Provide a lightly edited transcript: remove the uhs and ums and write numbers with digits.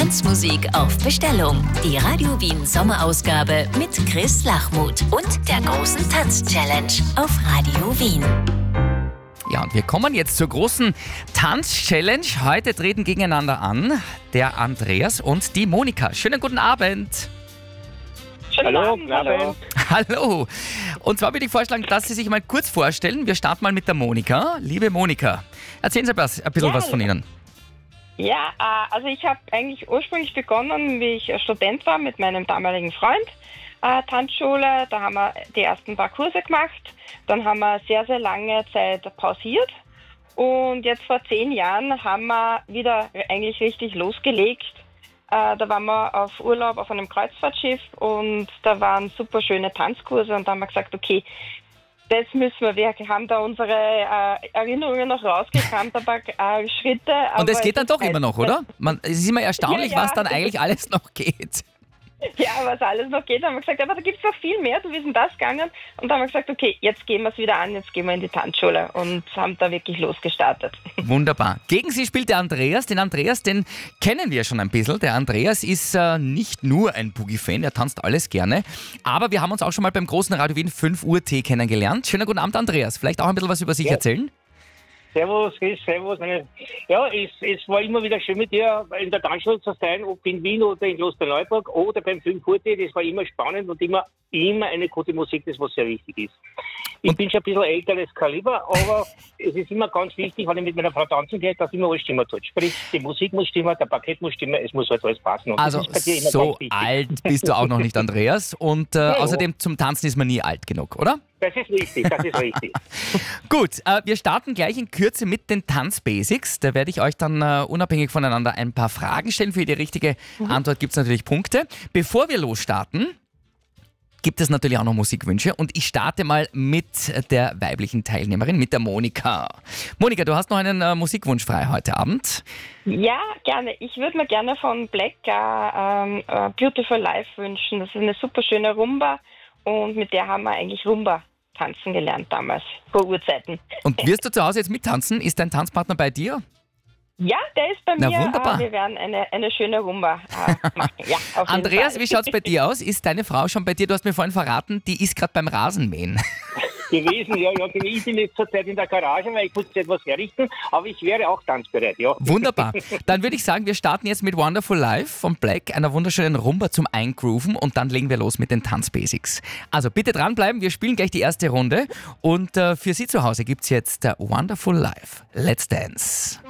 Tanzmusik auf Bestellung. Die Radio Wien Sommerausgabe mit Chris Lachmuth und der großen Tanz-Challenge auf Radio Wien. Ja, und wir kommen jetzt zur großen Tanz-Challenge. Heute treten gegeneinander an der Andreas und die Monika. Schönen guten Abend. Hallo, hallo. Hallo. Und zwar würde ich vorschlagen, dass Sie sich mal kurz vorstellen. Wir starten mal mit der Monika. Liebe Monika, erzählen Sie ein bisschen was von Ihnen. Ja, also ich habe eigentlich ursprünglich begonnen, wie ich Student war, mit meinem damaligen Freund. Tanzschule, da haben wir die ersten paar Kurse gemacht. Dann haben wir sehr, sehr lange Zeit pausiert. Und jetzt vor 10 Jahren haben wir wieder eigentlich richtig losgelegt. Da waren wir auf Urlaub auf einem Kreuzfahrtschiff und da waren super schöne Tanzkurse und da haben wir gesagt, okay, das müssen wir haben da unsere Erinnerungen noch rausgekramt, ein paar Schritte. Und es geht dann doch immer noch, oder? Es ist immer erstaunlich, was dann eigentlich alles noch geht. Ja, was alles noch geht, haben wir gesagt, aber da gibt es noch viel mehr, wie ist denn das gegangen? Und dann haben wir gesagt, okay, jetzt gehen wir es wieder an, jetzt gehen wir in die Tanzschule und haben da wirklich losgestartet. Wunderbar. Gegen Sie spielt der Andreas. Den Andreas, den kennen wir schon ein bisschen. Der Andreas ist nicht nur ein Boogie-Fan, er tanzt alles gerne. Aber wir haben uns auch schon mal beim großen Radio Wien 5 Uhr Tee kennengelernt. Schönen guten Abend, Andreas. Vielleicht auch ein bisschen was über sich erzählen? Servus, Chris, servus. Ja, es war immer wieder schön mit dir in der Tanzschule zu sein, ob in Wien oder in Klosterneuburg oder beim 5 Uhr Tee. Das war immer spannend und immer eine gute Musik, das was sehr wichtig ist. Ich bin schon ein bisschen älteres Kaliber, aber es ist immer ganz wichtig, wenn ich mit meiner Frau tanzen gehe, dass immer alles stimmen tut. Sprich, die Musik muss stimmen, der Parkett muss stimmen, es muss halt alles passen. Und also das ist bei dir immer so ganz wichtig. alt bist du auch noch nicht, Andreas. Und außerdem zum Tanzen ist man nie alt genug, oder? Das ist richtig, das ist richtig. Gut, wir starten gleich in Kürze mit den Tanzbasics. Da werde ich euch dann unabhängig voneinander ein paar Fragen stellen. Für die richtige Antwort gibt es natürlich Punkte. Bevor wir losstarten, gibt es natürlich auch noch Musikwünsche und ich starte mal mit der weiblichen Teilnehmerin, mit der Monika. Monika, du hast noch einen Musikwunsch frei heute Abend. Ja, gerne. Ich würde mir gerne von Black Beautiful Life wünschen. Das ist eine super schöne Rumba und mit der haben wir eigentlich Rumba tanzen gelernt damals, vor Urzeiten. Und wirst du zu Hause jetzt mittanzen? Ist dein Tanzpartner bei dir? Ja, der ist bei Na, mir. wunderbar. Wir werden eine schöne Rumba machen. Ja, auf jeden Andreas, Fall. wie schaut es bei dir aus? Ist deine Frau schon bei dir? Du hast mir vorhin verraten, die ist gerade beim Rasenmähen. Gewesen, ja. Ich bin jetzt zurzeit in der Garage, weil ich muss jetzt etwas herrichten, aber ich wäre auch tanzbereit, ja. Wunderbar. Dann würde ich sagen, wir starten jetzt mit Wonderful Life von Black, einer wunderschönen Rumba zum Eingrooven und dann legen wir los mit den Tanzbasics. Also bitte dranbleiben, wir spielen gleich die erste Runde und für Sie zu Hause gibt es jetzt Wonderful Life. Let's Dance.